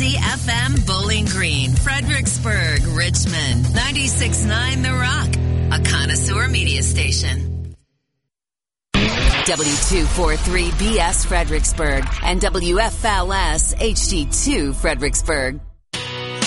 Easy FM Bowling Green, Fredericksburg, Richmond, 96.9 The Rock, a connoisseur media station. W243BS Fredericksburg and WFLS HD2 Fredericksburg.